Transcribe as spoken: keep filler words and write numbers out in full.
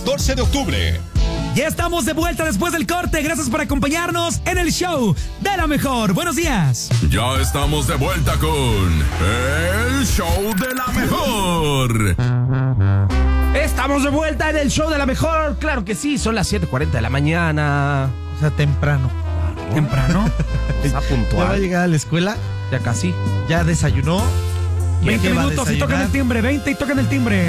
catorce de octubre. Ya estamos de vuelta después del corte. Gracias por acompañarnos en el show de la mejor. Buenos días. Ya estamos de vuelta con el show de la mejor. Estamos de vuelta en el show de la mejor. Claro que sí, son las siete cuarenta de la mañana. O sea, temprano. ¿Temprano? Está puntual. ¿Ya va a llegar a la escuela? Ya casi. ¿Ya desayunó? veinte ¿Qué va a minutos y desayunar? tocan el timbre. veinte y tocan el timbre.